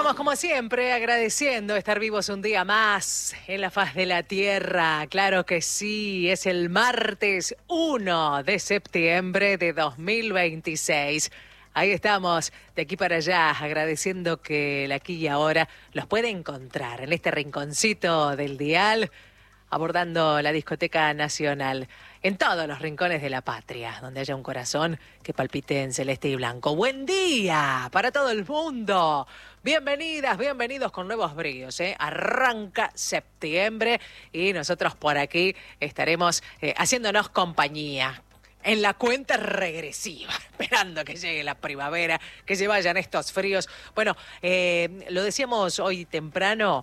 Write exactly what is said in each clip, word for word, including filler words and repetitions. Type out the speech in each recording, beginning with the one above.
Estamos como siempre agradeciendo estar vivos un día más en la faz de la tierra. Claro que sí, es el martes uno de septiembre de dos mil veintiséis. Ahí estamos, de aquí para allá, agradeciendo que el aquí y ahora los puede encontrar en este rinconcito del dial, abordando la discoteca nacional, en todos los rincones de la patria, donde haya un corazón que palpite en celeste y blanco. ¡Buen día para todo el mundo! Bienvenidas, bienvenidos con nuevos bríos, ¿eh? Arranca septiembre y nosotros por aquí estaremos eh, haciéndonos compañía en la cuenta regresiva, esperando que llegue la primavera, que se vayan estos fríos. Bueno, eh, lo decíamos hoy temprano,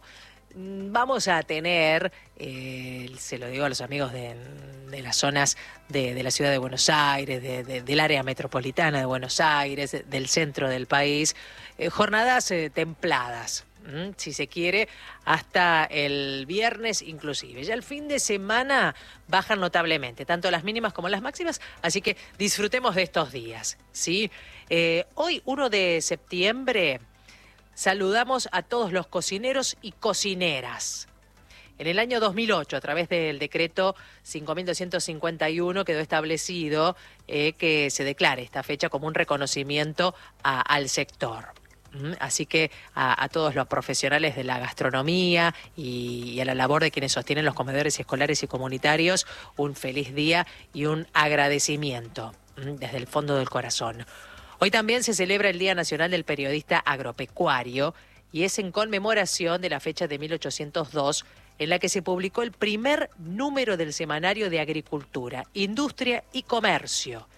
vamos a tener, eh, se lo digo a los amigos de, de las zonas de, de la ciudad de Buenos Aires, de, de, del área metropolitana de Buenos Aires, de, del centro del país, eh, jornadas eh, templadas, ¿m? si se quiere, hasta el viernes inclusive. Ya el fin de semana bajan notablemente, tanto las mínimas como las máximas, así que disfrutemos de estos días, ¿sí? Eh, hoy, uno de septiembre... saludamos a todos los cocineros y cocineras. En el año dos mil ocho, a través del decreto cinco mil doscientos cincuenta y uno, quedó establecido eh, que se declare esta fecha como un reconocimiento a, al sector. ¿Mm? Así que a, a todos los profesionales de la gastronomía y, y a la labor de quienes sostienen los comedores escolares y comunitarios, un feliz día y un agradecimiento ¿Mm? desde el fondo del corazón. Hoy también se celebra el Día Nacional del Periodista Agropecuario y es en conmemoración de la fecha de mil ochocientos dos en la que se publicó el primer número del Semanario de Agricultura, Industria y Comercio,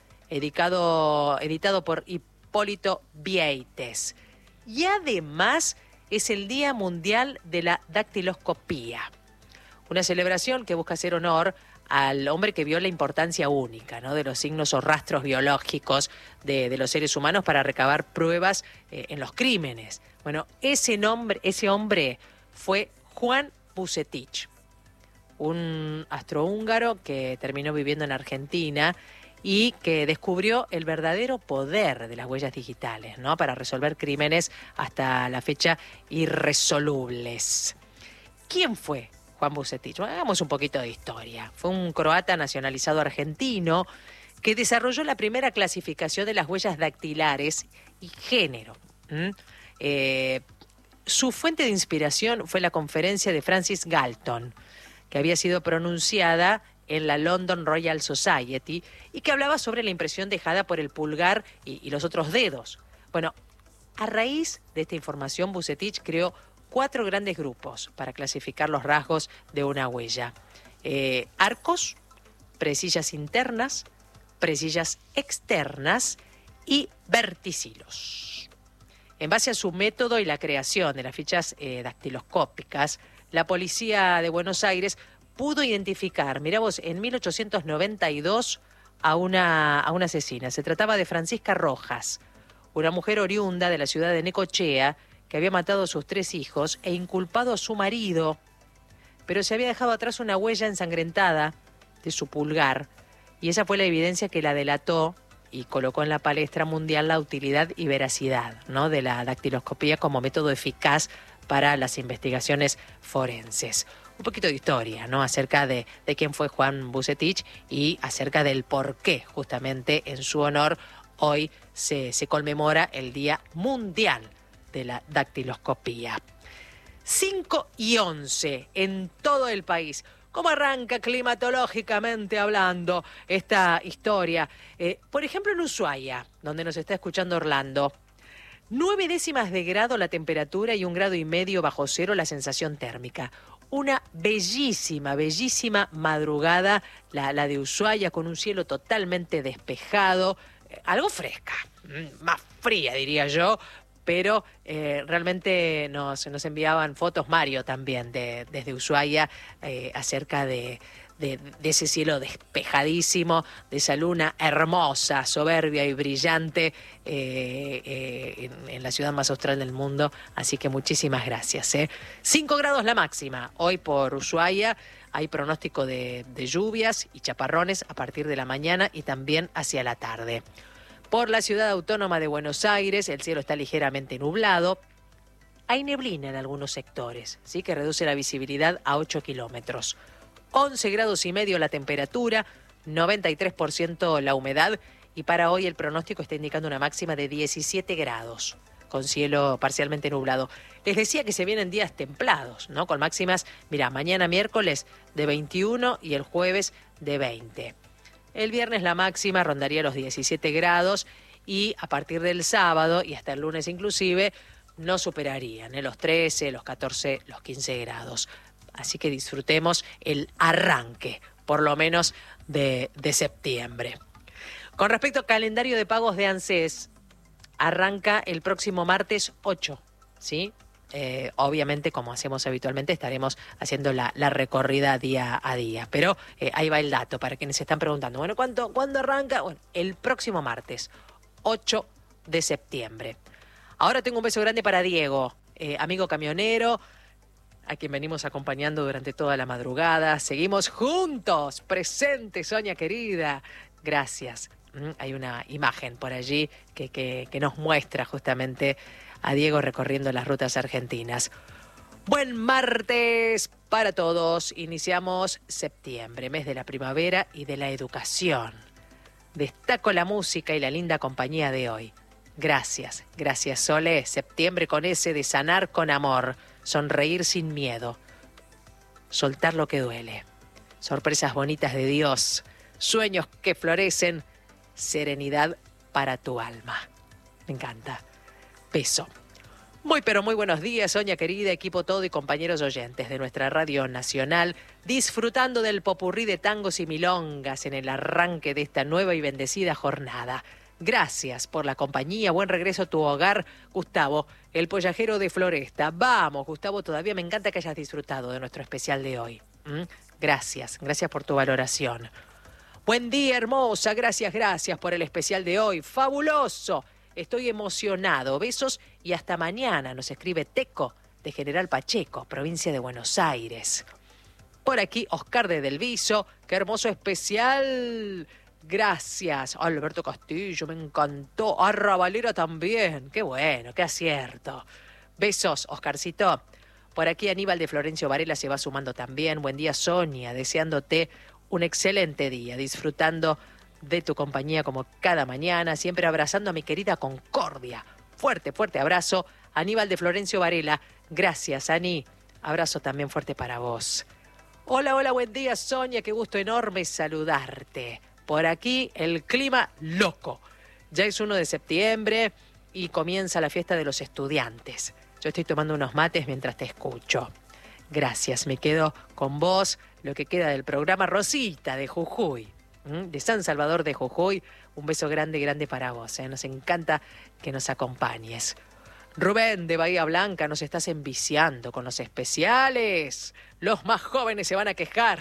editado, editado por Hipólito Vieites. Y además es el Día Mundial de la Dactiloscopía, una celebración que busca hacer honor al hombre que vio la importancia única, ¿no? de los signos o rastros biológicos de, de los seres humanos para recabar pruebas eh, en los crímenes. Bueno, ese nombre, ese hombre fue Juan Vucetich, un astrohúngaro que terminó viviendo en Argentina y que descubrió el verdadero poder de las huellas digitales, ¿no? para resolver crímenes hasta la fecha irresolubles. ¿Quién fue Juan Vucetich? Bueno, hagamos un poquito de historia. Fue un croata nacionalizado argentino que desarrolló la primera clasificación de las huellas dactilares y género. ¿Mm? Eh, su fuente de inspiración fue la conferencia de Francis Galton, que había sido pronunciada en la London Royal Society y que hablaba sobre la impresión dejada por el pulgar y, y los otros dedos. Bueno, a raíz de esta información, Vucetich creó cuatro grandes grupos para clasificar los rasgos de una huella. Eh, arcos, presillas internas, presillas externas y verticilos. En base a su método y la creación de las fichas eh, dactiloscópicas, la policía de Buenos Aires pudo identificar, mirá vos, en mil ochocientos noventa y dos a una, a una asesina. Se trataba de Francisca Rojas, una mujer oriunda de la ciudad de Necochea, que había matado a sus tres hijos e inculpado a su marido, pero se había dejado atrás una huella ensangrentada de su pulgar, y esa fue la evidencia que la delató y colocó en la palestra mundial la utilidad y veracidad, ¿no? de la dactiloscopía como método eficaz para las investigaciones forenses. Un poquito de historia, ¿no? acerca de, de quién fue Juan Vucetich y acerca del por qué, justamente en su honor, hoy se, se conmemora el Día Mundial de la Dactiloscopía. cinco y once en todo el país. ¿Cómo arranca climatológicamente hablando esta historia? Eh, por ejemplo, en Ushuaia, donde nos está escuchando Orlando, nueve décimas de grado la temperatura y un grado y medio bajo cero la sensación térmica. Una bellísima, bellísima madrugada, la, la de Ushuaia, con un cielo totalmente despejado, eh, algo fresca, más fría diría yo, pero eh, realmente nos, nos enviaban fotos, Mario también, de, desde Ushuaia, eh, acerca de, de, de ese cielo despejadísimo, de esa luna hermosa, soberbia y brillante eh, eh, en, en la ciudad más austral del mundo. Así que muchísimas gracias. ¿eh? Cinco grados la máxima. Hoy por Ushuaia hay pronóstico de, de lluvias y chaparrones a partir de la mañana y también hacia la tarde. Por la ciudad autónoma de Buenos Aires, el cielo está ligeramente nublado. Hay neblina en algunos sectores, ¿sí? Que reduce la visibilidad a ocho kilómetros. once grados y medio la temperatura, noventa y tres por ciento la humedad y para hoy el pronóstico está indicando una máxima de diecisiete grados, con cielo parcialmente nublado. Les decía que se vienen días templados, ¿no? Con máximas, mira, mañana miércoles de veintiuno y el jueves de veinte. El viernes la máxima rondaría los diecisiete grados y a partir del sábado y hasta el lunes inclusive no superarían ¿eh? los trece, los catorce, los quince grados. Así que disfrutemos el arranque, por lo menos de, de septiembre. Con respecto al calendario de pagos de ANSES, arranca el próximo martes ocho, ¿sí? Eh, obviamente, como hacemos habitualmente, estaremos haciendo la, la recorrida día a día. Pero eh, ahí va el dato para quienes se están preguntando. Bueno, ¿cuánto, ¿cuándo arranca? Bueno, el próximo martes, ocho de septiembre. Ahora tengo un beso grande para Diego, eh, amigo camionero, a quien venimos acompañando durante toda la madrugada. Seguimos juntos, presentes, Sonia querida. Gracias. Mm, hay una imagen por allí que, que, que nos muestra justamente a Diego recorriendo las rutas argentinas. Buen martes para todos. Iniciamos septiembre, mes de la primavera y de la educación. Destaco la música y la linda compañía de hoy. Gracias, gracias Sole. Septiembre con ese de sanar con amor. Sonreír sin miedo, soltar lo que duele, sorpresas bonitas de Dios, sueños que florecen, serenidad para tu alma. Me encanta. Beso. Muy pero muy buenos días, Sonia querida, equipo todo y compañeros oyentes de nuestra radio nacional, disfrutando del popurrí de tangos y milongas en el arranque de esta nueva y bendecida jornada. Gracias por la compañía, buen regreso a tu hogar, Gustavo, el pollajero de Floresta. Vamos, Gustavo, todavía me encanta que hayas disfrutado de nuestro especial de hoy. ¿Mm? Gracias, gracias por tu valoración. Buen día, hermosa, gracias, gracias por el especial de hoy. Fabuloso, estoy emocionado. Besos y hasta mañana, nos escribe Teco de General Pacheco, provincia de Buenos Aires. Por aquí, Oscar de Del Viso, qué hermoso especial. Gracias, Alberto Castillo, me encantó. Arrabalera también, qué bueno, qué acierto. Besos, Oscarcito. Por aquí Aníbal de Florencio Varela se va sumando también. Buen día, Sonia, deseándote un excelente día, disfrutando de tu compañía como cada mañana, siempre abrazando a mi querida Concordia. Fuerte, fuerte abrazo, Aníbal de Florencio Varela. Gracias, Ani. Abrazo también fuerte para vos. Hola, hola, buen día, Sonia, qué gusto enorme saludarte. Por aquí el clima loco. Ya es uno de septiembre y comienza la fiesta de los estudiantes. Yo estoy tomando unos mates mientras te escucho. Gracias, me quedo con vos. Lo que queda del programa Rosita de Jujuy, de San Salvador de Jujuy. Un beso grande, grande para vos. ¿eh? Nos encanta que nos acompañes. Rubén de Bahía Blanca, nos estás enviciando con los especiales. Los más jóvenes se van a quejar.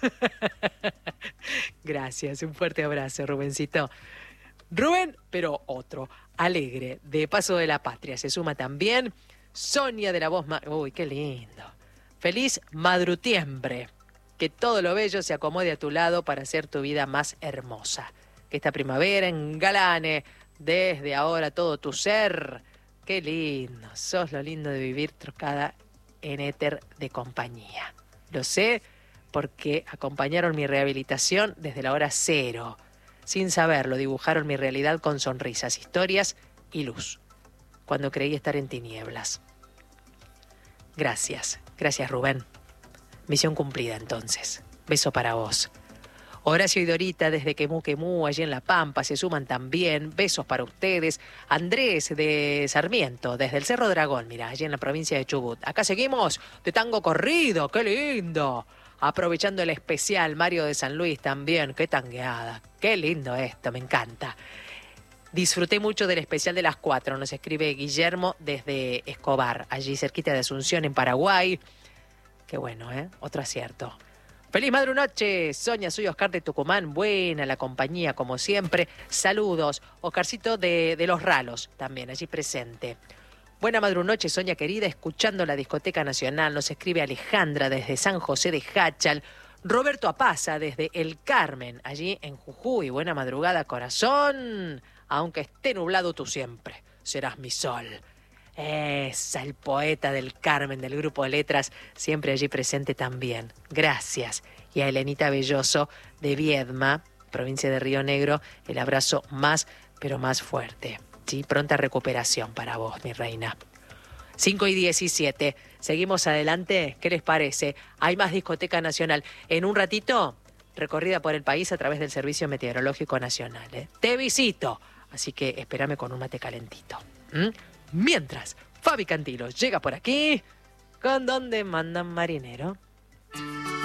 Gracias, un fuerte abrazo, Rubencito. Rubén, pero otro, alegre, de Paso de la Patria. Se suma también Sonia de la Voz... Ma- Uy, qué lindo. Feliz madrutiembre. Que todo lo bello se acomode a tu lado para hacer tu vida más hermosa. Que esta primavera engalane desde ahora todo tu ser. Qué lindo, sos lo lindo de vivir trocada en éter de compañía. Lo sé porque acompañaron mi rehabilitación desde la hora cero. Sin saberlo, dibujaron mi realidad con sonrisas, historias y luz, cuando creí estar en tinieblas. Gracias, gracias Rubén. Misión cumplida entonces. Beso para vos. Horacio y Dorita desde Quemú Quemú, allí en La Pampa, se suman también. Besos para ustedes. Andrés de Sarmiento, desde el Cerro Dragón, mira, allí en la provincia de Chubut. Acá seguimos de tango corrido, qué lindo. Aprovechando el especial, Mario de San Luis también, qué tangueada. Qué lindo esto, me encanta. Disfruté mucho del especial de las cuatro, nos escribe Guillermo desde Escobar, allí cerquita de Asunción, en Paraguay. Qué bueno, ¿eh? Otro acierto. ¡Feliz madrunoche! Sonia, soy Oscar de Tucumán. Buena la compañía, como siempre. Saludos. Oscarcito de, de Los Ralos, también allí presente. Buena madrunoche, Sonia querida, escuchando la Discoteca Nacional. Nos escribe Alejandra desde San José de Jáchal. Roberto Apaza desde El Carmen, allí en Jujuy. Buena madrugada, corazón. Aunque esté nublado, tú siempre serás mi sol. Esa, el poeta del Carmen, del Grupo de Letras, siempre allí presente también. Gracias. Y a Elenita Belloso, de Viedma, provincia de Río Negro, el abrazo más, pero más fuerte. ¿Sí? Pronta recuperación para vos, mi reina. cinco y diecisiete. Seguimos adelante. ¿Qué les parece? Hay más Discoteca Nacional. En un ratito, recorrida por el país a través del Servicio Meteorológico Nacional. ¿eh? Te visito. Así que espérame con un mate calentito. ¿Mm? Mientras, Fabi Cantilo llega por aquí con Donde Mandan Marinero.